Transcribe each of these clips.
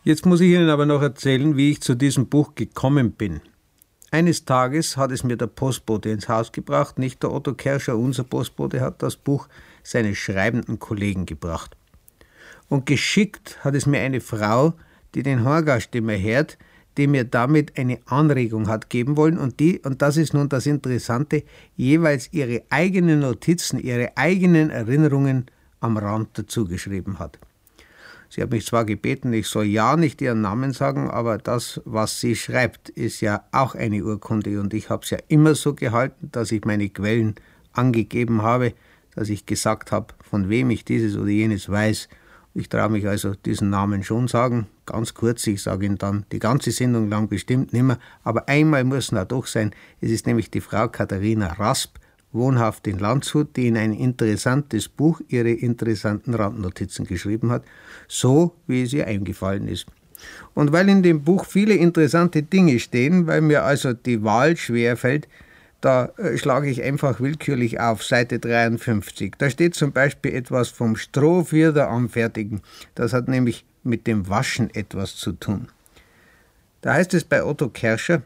Jetzt muss ich Ihnen aber noch erzählen, wie ich zu diesem Buch gekommen bin. Eines Tages hat es mir der Postbote ins Haus gebracht, nicht der Otto Kerscher, unser Postbote hat das Buch seines schreibenden Kollegen gebracht. Und geschickt hat es mir eine Frau, die den Horgast immer hört, die mir damit eine Anregung hat geben wollen und das ist nun das Interessante, jeweils ihre eigenen Notizen, ihre eigenen Erinnerungen am Rand dazu geschrieben hat. Sie hat mich zwar gebeten, ich soll ja nicht ihren Namen sagen, aber das, was sie schreibt, ist ja auch eine Urkunde und ich habe es ja immer so gehalten, dass ich meine Quellen angegeben habe, dass ich gesagt habe, von wem ich dieses oder jenes weiß. Ich traue mich also diesen Namen schon sagen, ganz kurz, ich sage ihn dann die ganze Sendung lang bestimmt nimmer, aber einmal muss es doch sein, es ist nämlich die Frau Katharina Rasp, wohnhaft in Landshut, die in ein interessantes Buch ihre interessanten Randnotizen geschrieben hat, so wie es ihr eingefallen ist. Und weil in dem Buch viele interessante Dinge stehen, weil mir also die Wahl schwerfällt, da schlage ich einfach willkürlich auf, Seite 53. Da steht zum Beispiel etwas vom Strohfirder anfertigen. Das hat nämlich mit dem Waschen etwas zu tun. Da heißt es bei Otto Kerscher,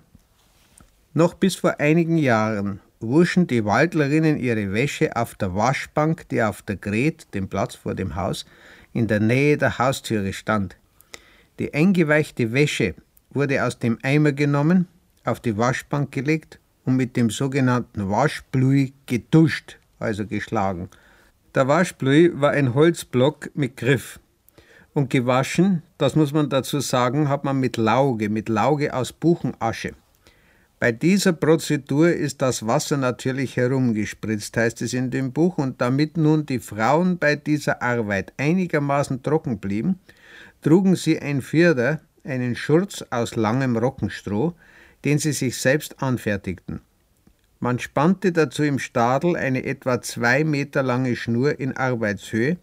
noch bis vor einigen Jahren wuschen die Waldlerinnen ihre Wäsche auf der Waschbank, die auf der Gret, dem Platz vor dem Haus, in der Nähe der Haustüre stand. Die eingeweichte Wäsche wurde aus dem Eimer genommen, auf die Waschbank gelegt und mit dem sogenannten Waschblui geduscht, also geschlagen. Der Waschblui war ein Holzblock mit Griff. Und gewaschen, das muss man dazu sagen, hat man mit Lauge aus Buchenasche. Bei dieser Prozedur ist das Wasser natürlich herumgespritzt, heißt es in dem Buch, und damit nun die Frauen bei dieser Arbeit einigermaßen trocken blieben, trugen sie ein Firder, einen Schurz aus langem Rockenstroh, den sie sich selbst anfertigten. Man spannte dazu im Stadel eine etwa 2 Meter lange Schnur in Arbeitshöhe,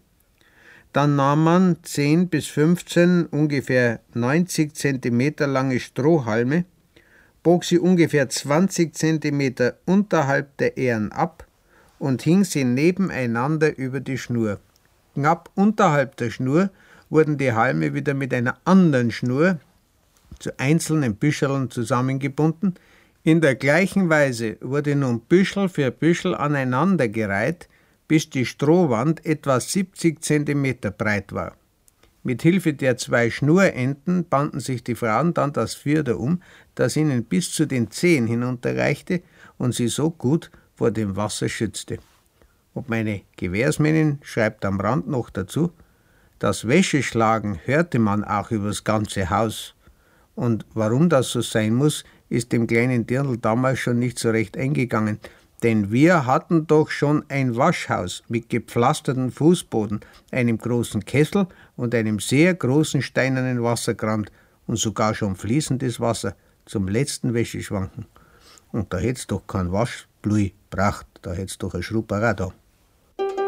dann nahm man 10 bis 15 ungefähr 90 Zentimeter lange Strohhalme, bog sie ungefähr 20 Zentimeter unterhalb der Ähren ab und hing sie nebeneinander über die Schnur. Knapp unterhalb der Schnur wurden die Halme wieder mit einer anderen Schnur zu einzelnen Büscheln zusammengebunden. In der gleichen Weise wurde nun Büschel für Büschel aneinandergereiht, bis die Strohwand etwa 70 Zentimeter breit war. Mit Hilfe der 2 Schnurenden banden sich die Frauen dann das Firder um, das ihnen bis zu den Zehen hinunterreichte und sie so gut vor dem Wasser schützte. Und meine Gewährsmännin schreibt am Rand noch dazu, das Wäscheschlagen hörte man auch übers ganze Haus. Und warum das so sein muss, ist dem kleinen Dirndl damals schon nicht so recht eingegangen. Denn wir hatten doch schon ein Waschhaus mit gepflastertem Fußboden, einem großen Kessel und einem sehr großen steinernen Wasserkrant und sogar schon fließendes Wasser zum letzten Wäscheschwanken. Und da hätt's doch kein Waschblui gebracht, da hätt's doch ein Schrupper da.